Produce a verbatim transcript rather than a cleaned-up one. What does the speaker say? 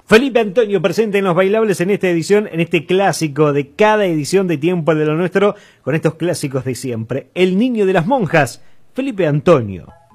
Felipe Antonio presente en Los Bailables en esta edición, en este clásico de cada edición de Tiempo de lo Nuestro, con estos clásicos de siempre. El niño de las monjas, Felipe Antonio.